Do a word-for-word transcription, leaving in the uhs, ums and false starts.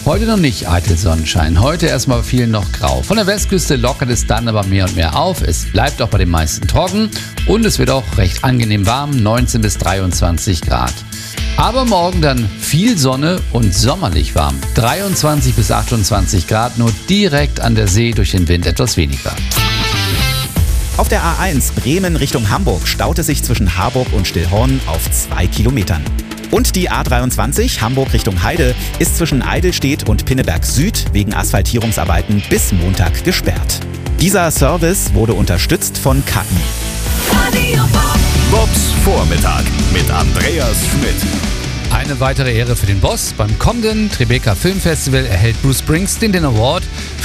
Heute noch nicht eitel Sonnenschein. Heute erstmal viel noch grau. Von der Westküste lockert es dann aber mehr und mehr auf. Es bleibt auch bei den meisten trocken und es wird auch recht angenehm warm, neunzehn bis dreiundzwanzig Grad. Aber morgen dann viel Sonne und sommerlich warm. dreiundzwanzig bis achtundzwanzig Grad, nur direkt an der See, durch den Wind etwas weniger. Auf der A eins Bremen Richtung Hamburg staut es sich zwischen Harburg und Stillhorn auf zwei Kilometern. Und die A dreiundzwanzig Hamburg Richtung Heide ist zwischen Eidelstedt und Pinneberg Süd wegen Asphaltierungsarbeiten bis Montag gesperrt. Dieser Service wurde unterstützt von K I. Bobs Vormittag mit Andreas Schmidt. Eine weitere Ehre für den Boss. Beim kommenden Tribeca Filmfestival erhält Bruce Springsteen den Award